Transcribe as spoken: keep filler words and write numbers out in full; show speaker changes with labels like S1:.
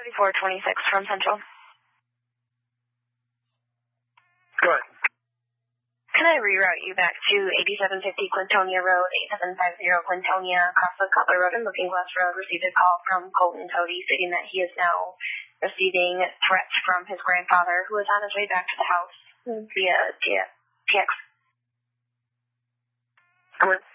S1: thirty-four twenty-six from Central.
S2: Go ahead.
S1: Can I reroute you back to eighty-seven fifty Clintonia Road, eighty-seven fifty Clintonia, across the Cutler Road and Looking Glass Road, received a call from Colton Cody stating that he is now receiving threats from his grandfather, who is on his way back to the house via T X.
S2: Come on.